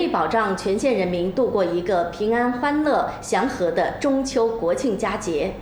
保障全县人民度过一个平安、欢乐、祥和的中秋国庆佳节。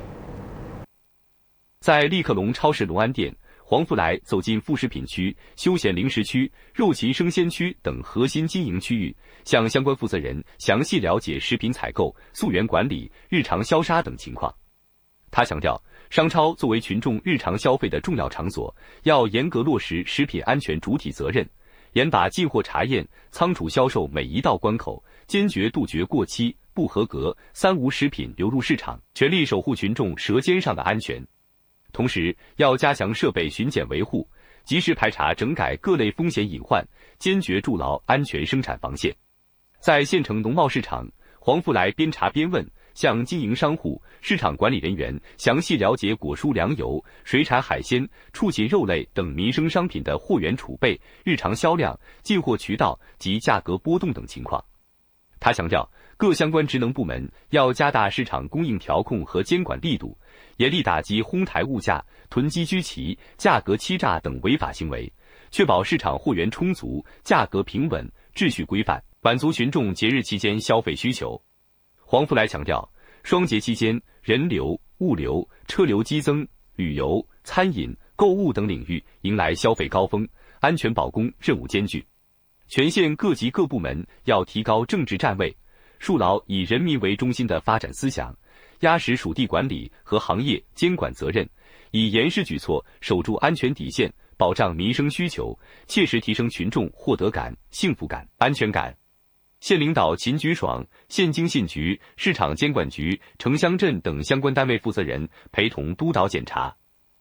在立克隆超市隆安店，黄福来走进副食品区、休闲零食区、肉禽生鲜区等核心经营区域，向相关负责人详细了解食品采购、溯源管理、日常消杀等情况。他强调，商超作为群众日常消费的重要场所，要严格落实食品安全主体责任，严把进货查验、仓储销售每一道关口，坚决杜绝过期、不合格、三无食品流入市场，全力守护群众舌尖上的安全。同时，要加强设备巡检维护，及时排查整改各类风险隐患，坚决筑牢安全生产防线。在县城农贸市场，黄福来边查边问，向经营商户、市场管理人员详细了解果蔬粮油、水产海鲜、畜禽肉类等民生商品的货源储备、日常销量、进货渠道及价格波动等情况。他强调，各相关职能部门要加大市场供应调控和监管力度，严厉打击哄抬物价、囤积居奇、价格欺诈等违法行为，确保市场货源充足、价格平稳、秩序规范，满足群众节日期间消费需求。黄福来强调，双节期间人流、物流、车流激增，旅游、餐饮、购物等领域迎来消费高峰，安全保供任务艰巨。全县各级各部门要提高政治站位，树牢以人民为中心的发展思想，压实属地管理和行业监管责任，以严实举措守住安全底线，保障民生需求，切实提升群众获得感、幸福感、安全感。县领导秦举爽、县经信局、市场监管局、城乡镇等相关单位负责人陪同督导检查。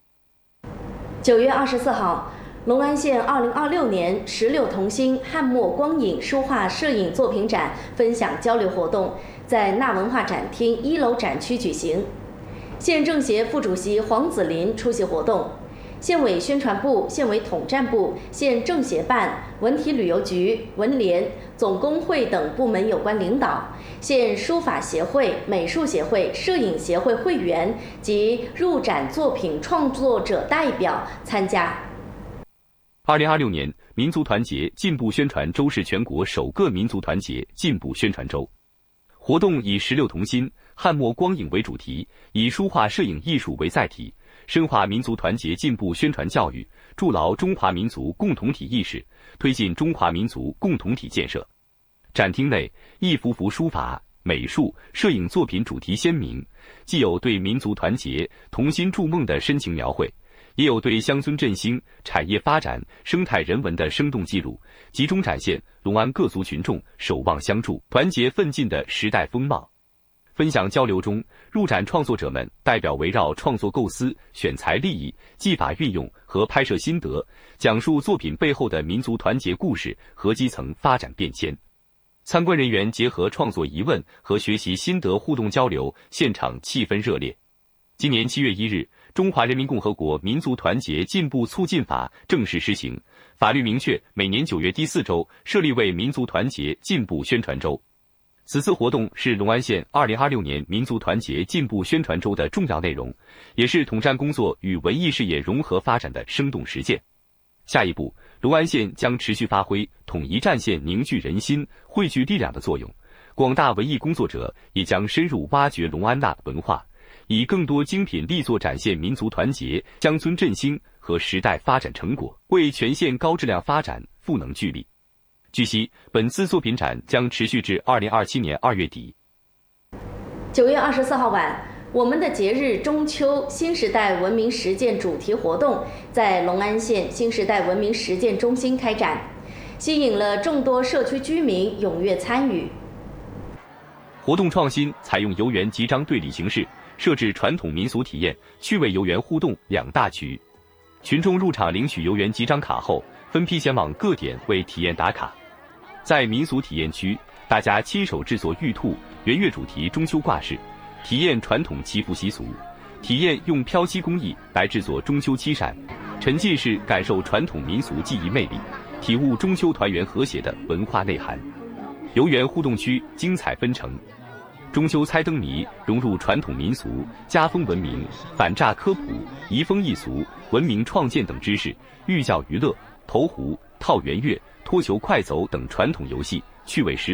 9月24号，隆安县2026年16童星汉墨光影书画摄影作品展分享交流活动在纳文化展厅1楼展区举行。县政协副主席黄子林出席活动，县委宣传部、县委统战部、县政协办、文体旅游局、文联、总工会等部门有关领导、县书法协会、美术协会、摄影协会会员及入展作品创作者代表参加。 2026年民族团结进步宣传周是全国首个民族团结进步宣传周。活动以16童心、汉墨光影为主题，以书画摄影艺术为载体，深化民族团结进步宣传教育，筑牢中华民族共同体意识，推进中华民族共同体建设。展厅内一幅幅书法、美术、摄影作品主题鲜明，既有对民族团结、同心筑梦的深情描绘，也有对乡村振兴、产业发展、生态人文的生动记录，集中展现隆安各族群众守望相助、团结奋进的时代风貌。分享交流中，入展创作者们代表围绕创作构思、选材立意、技法运用和拍摄心得，讲述作品背后的民族团结故事和基层发展变迁。参观人员结合创作疑问和学习心得互动交流，现场气氛热烈。今年7月1日，《中华人民共和国民族团结进步促进法》正式施行，法律明确每年9月第4周设立为民族团结进步宣传周。此次活动是隆安县2026年民族团结进步宣传周的重要内容，也是统战工作与文艺事业融合发展的生动实践。下一步，隆安县将持续发挥统一战线、凝聚人心、汇聚力量的作用，广大文艺工作者也将深入挖掘隆安的文化，以更多精品力作展现民族团结、乡村振兴和时代发展成果，为全县高质量发展赋能聚力。据悉，本次作品展将持续至2027年2月底。 9月24号晚，我们的节日中秋新时代文明实践主题活动在隆安县新时代文明实践中心开展，吸引了众多社区居民踊跃参与。 活动创新采用游园集章对礼形式，设置传统民俗体验、趣味游园互动2大区。群众入场领取游园集章卡后，分批前往各点为体验打卡。在民俗体验区，大家亲手制作玉兔、圆月主题中秋挂饰，体验传统祈福习俗，体验用漂漆工艺来制作中秋漆扇，沉浸式感受传统民俗技艺魅力，体悟中秋团圆和谐的文化内涵。游园互动区精彩纷呈，中秋猜灯谜融入传统民俗、家风文明、反诈科普、移风易俗、文明创建等知识，寓教于乐，投壶、套圆月、脱球快走等传统游戏趣味十足。